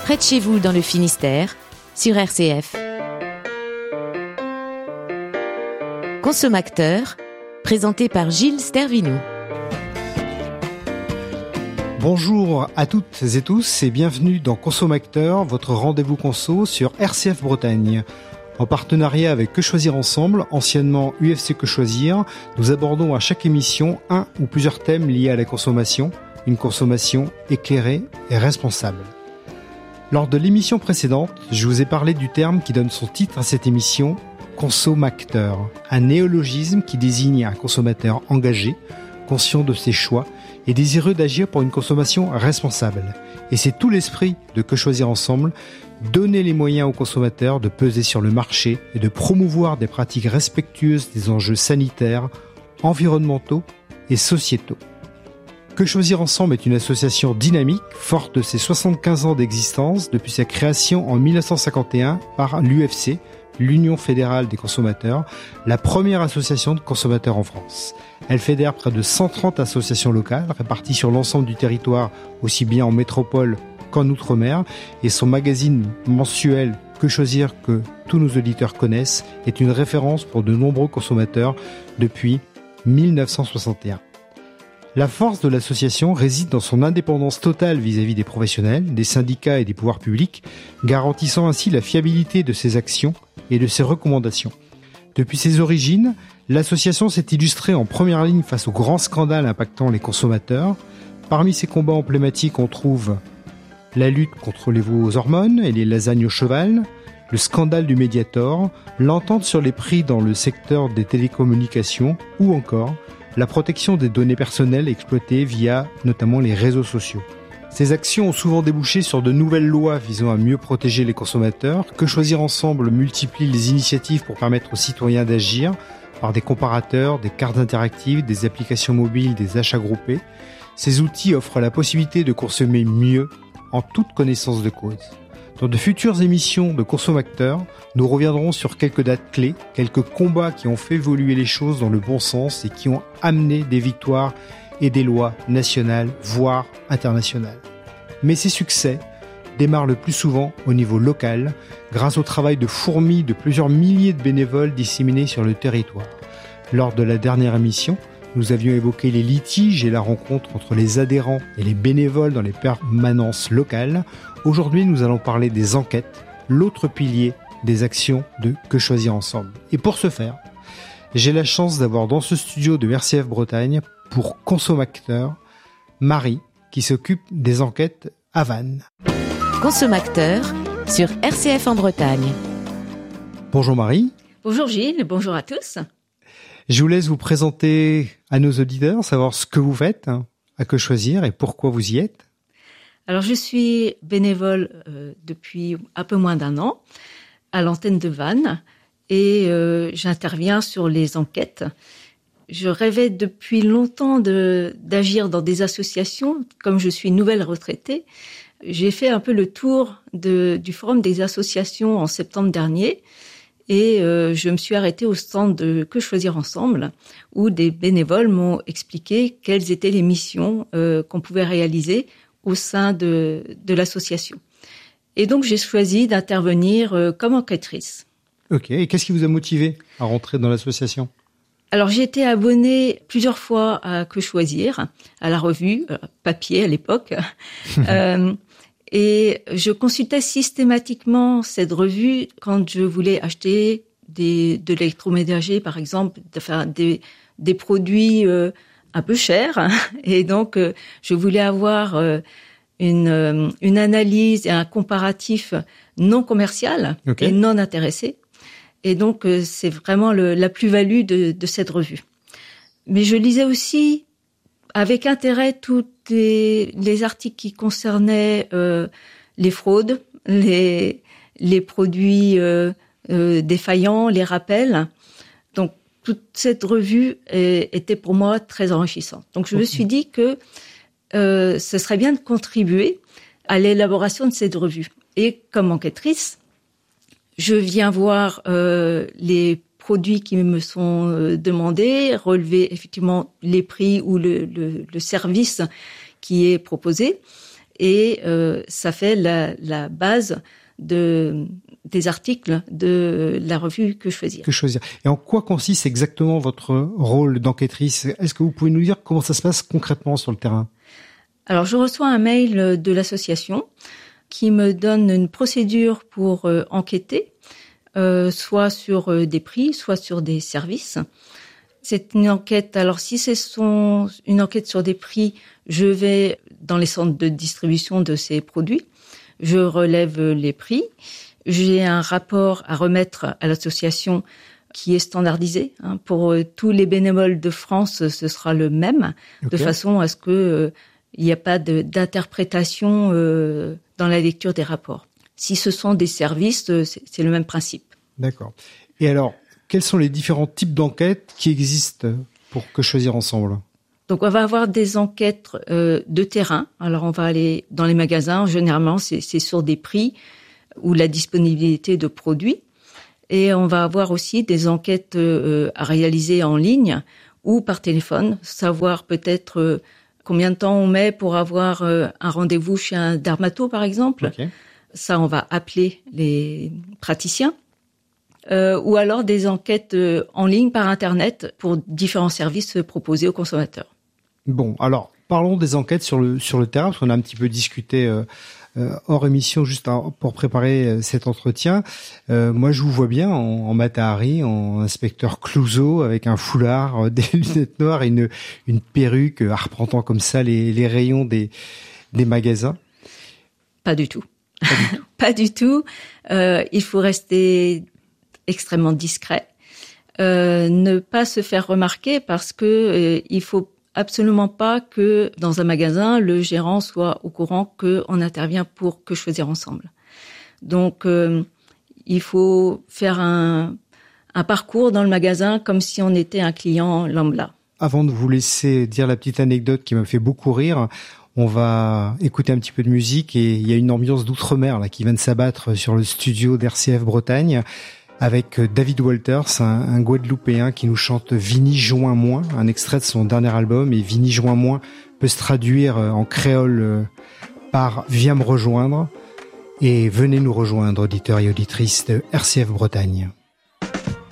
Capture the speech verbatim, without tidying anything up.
près de chez vous dans le Finistère, sur R C F. Consomacteur, présenté par Gilles Stervino. Bonjour à toutes et tous et bienvenue dans Consomacteur, votre rendez-vous conso sur R C F Bretagne. En partenariat avec Que Choisir Ensemble, anciennement U F C Que Choisir, nous abordons à chaque émission un ou plusieurs thèmes liés à la consommation, une consommation éclairée et responsable. Lors de l'émission précédente, je vous ai parlé du terme qui donne son titre à cette émission, consomacteur, un néologisme qui désigne un consommateur engagé, conscient de ses choix et désireux d'agir pour une consommation responsable. Et c'est tout l'esprit de Que Choisir Ensemble, donner les moyens aux consommateurs de peser sur le marché et de promouvoir des pratiques respectueuses des enjeux sanitaires, environnementaux et sociétaux. Que Choisir Ensemble est une association dynamique, forte de ses soixante-quinze ans d'existence depuis sa création en dix-neuf cent cinquante et un par l'U F C, l'Union fédérale des consommateurs, la première association de consommateurs en France. Elle fédère près de cent trente associations locales réparties sur l'ensemble du territoire, aussi bien en métropole qu'en Outre-mer, et son magazine mensuel Que Choisir, que tous nos auditeurs connaissent, est une référence pour de nombreux consommateurs depuis dix-neuf cent soixante et un. La force de l'association réside dans son indépendance totale vis-à-vis des professionnels, des syndicats et des pouvoirs publics, garantissant ainsi la fiabilité de ses actions et de ses recommandations. Depuis ses origines, l'association s'est illustrée en première ligne face aux grands scandales impactant les consommateurs. Parmi ses combats emblématiques, on trouve la lutte contre les veaux aux hormones et les lasagnes au cheval, le scandale du Mediator, l'entente sur les prix dans le secteur des télécommunications ou encore la protection des données personnelles exploitées via notamment les réseaux sociaux. Ces actions ont souvent débouché sur de nouvelles lois visant à mieux protéger les consommateurs. Que Choisir Ensemble multiplie les initiatives pour permettre aux citoyens d'agir par des comparateurs, des cartes interactives, des applications mobiles, des achats groupés. Ces outils offrent la possibilité de consommer mieux en toute connaissance de cause. Dans de futures émissions de Consomacteur, nous reviendrons sur quelques dates clés, quelques combats qui ont fait évoluer les choses dans le bon sens et qui ont amené des victoires et des lois nationales, voire internationales. Mais ces succès démarrent le plus souvent au niveau local, grâce au travail de fourmi de plusieurs milliers de bénévoles disséminés sur le territoire. Lors de la dernière émission, nous avions évoqué les litiges et la rencontre entre les adhérents et les bénévoles dans les permanences locales. Aujourd'hui, nous allons parler des enquêtes, l'autre pilier des actions de Que Choisir Ensemble. Et pour ce faire, j'ai la chance d'avoir dans ce studio de R C F Bretagne, pour Consomacteur, Marie, qui s'occupe des enquêtes à Vannes. Consomacteur sur R C F en Bretagne. Bonjour Marie. Bonjour Gilles, bonjour à tous. Je vous laisse vous présenter à nos auditeurs, savoir ce que vous faites à Que Choisir et pourquoi vous y êtes. Alors je suis bénévole euh, depuis un peu moins d'un an à l'antenne de Vannes et euh, j'interviens sur les enquêtes. Je rêvais depuis longtemps de, d'agir dans des associations. Comme je suis nouvelle retraitée, j'ai fait un peu le tour de, du forum des associations en septembre dernier. Et euh, je me suis arrêtée au stand de Que Choisir Ensemble, où des bénévoles m'ont expliqué quelles étaient les missions euh, qu'on pouvait réaliser au sein de, de l'association. Et donc, j'ai choisi d'intervenir euh, comme enquêtrice. Ok, et qu'est-ce qui vous a motivé à rentrer dans l'association ? Alors, j'ai été abonnée plusieurs fois à Que Choisir, à la revue, euh, papier à l'époque. euh, Et je consultais systématiquement cette revue quand je voulais acheter des, de l'électroménager, par exemple, enfin, des, des produits euh, un peu chers. Et donc, euh, je voulais avoir euh, une, euh, une analyse et un comparatif non commercial okay. et non intéressé. Et donc, euh, c'est vraiment le, la plus-value de, de cette revue. Mais je lisais aussi avec intérêt tous les, les articles qui concernaient euh, les fraudes, les, les produits euh, euh, défaillants, les rappels. Donc, toute cette revue est, était pour moi très enrichissante. Donc, je okay. me suis dit que euh, ce serait bien de contribuer à l'élaboration de cette revue. Et comme enquêtrice, je viens voir euh, les produits qui me sont euh, demandés, relever effectivement les prix ou le, le, le service qui est proposé. et euh, ça fait la, la base de des articles de la revue Que Choisir. Que Choisir. Et en quoi consiste exactement votre rôle d'enquêtrice? Est-ce que vous pouvez nous dire comment ça se passe concrètement sur le terrain? Alors, je reçois un mail de l'association qui me donne une procédure pour euh, enquêter, euh, soit sur euh, des prix, soit sur des services. C'est une enquête. Alors, si c'est son, une enquête sur des prix, je vais dans les centres de distribution de ces produits. Je relève les prix. J'ai un rapport à remettre à l'association qui est standardisé. Hein. Pour euh, tous les bénévoles de France, ce sera le même, okay. de façon à ce que euh, il n'y a pas de, d'interprétation euh, dans la lecture des rapports. Si ce sont des services, euh, c'est, c'est le même principe. D'accord. Et alors, quels sont les différents types d'enquêtes qui existent pour Que Choisir ensemble? Donc, on va avoir des enquêtes euh, de terrain. Alors, on va aller dans les magasins. Généralement, c'est, c'est sur des prix ou la disponibilité de produits. Et on va avoir aussi des enquêtes euh, à réaliser en ligne ou par téléphone, savoir peut-être euh, combien de temps on met pour avoir euh, un rendez-vous chez un dermato, par exemple. Okay. Ça, on va appeler les praticiens. Euh, ou alors des enquêtes euh, en ligne par Internet pour différents services proposés aux consommateurs. Bon, alors, parlons des enquêtes sur le, sur le terrain, parce qu'on a un petit peu discuté euh, euh, hors émission juste à, pour préparer euh, cet entretien. Euh, moi, je vous vois bien en, en Matahari, en inspecteur Clouseau, avec un foulard, euh, des lunettes noires et une, une perruque, euh, arpentant comme ça les, les rayons des, des magasins. Pas du tout. Pas du tout. Pas du tout. Euh, il faut rester extrêmement discret, euh, ne pas se faire remarquer parce que euh, il faut absolument pas que dans un magasin le gérant soit au courant qu'on intervient pour Que Choisir ensemble. Donc euh, il faut faire un, un parcours dans le magasin comme si on était un client lambda. Avant de vous laisser dire la petite anecdote qui m'a fait beaucoup rire, on va écouter un petit peu de musique et il y a une ambiance d'outre-mer là qui vient de s'abattre sur le studio d'R C F Bretagne, avec David Walters, un, un Guadeloupéen qui nous chante Vini Join Moins, un extrait de son dernier album. Et Vini Join Moins peut se traduire en créole par Viens me rejoindre. Et venez nous rejoindre, auditeurs et auditrices de R C F Bretagne.